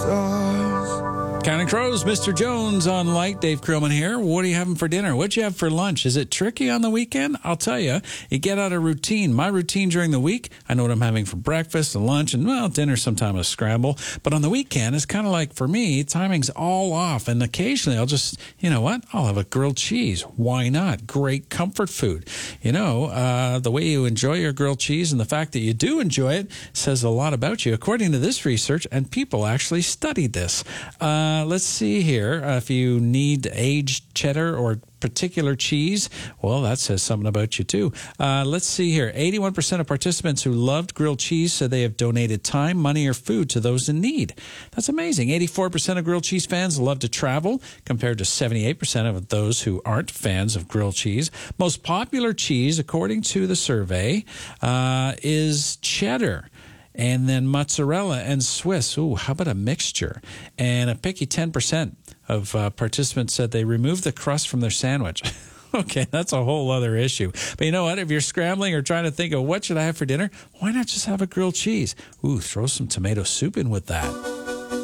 stars. Counting Crows, Mr. Jones on Light. Dave Krillman here. What are you having for dinner? What'd you have for lunch? Is it tricky on the weekend? I'll tell you. You get out of routine. My routine during the week, I know what I'm having for breakfast and lunch, and, well, dinner sometime a scramble. But on the weekend, it's kind of like, for me, timing's all off. And occasionally I'll just, you know what? I'll have a grilled cheese. Why not? Great comfort food. You know, the way you enjoy your grilled cheese and the fact that you do enjoy it says a lot about you, according to this research, and people actually studied this. Let's see here. If you need aged cheddar or particular cheese, well, that says something about you too. Let's see here. 81% of participants who loved grilled cheese said they have donated time, money, or food to those in need. That's amazing. 84% of grilled cheese fans love to travel, compared to 78% of those who aren't fans of grilled cheese. Most popular cheese, according to the survey, is cheddar. And then mozzarella and Swiss. Ooh, how about a mixture? And a picky 10% of participants said they removed the crust from their sandwich. Okay, that's a whole other issue. But you know what? If you're scrambling or trying to think of what should I have for dinner, why not just have a grilled cheese? Ooh, throw some tomato soup in with that.